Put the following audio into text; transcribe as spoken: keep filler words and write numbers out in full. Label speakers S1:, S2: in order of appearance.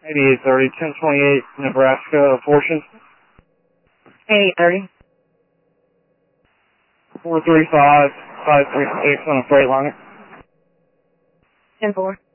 S1: eighty-eight thirty, ten twenty-eight, Nebraska, portion.
S2: eighty-eight thirty.
S1: four three five, five three six on a Freightliner.
S2: ten four.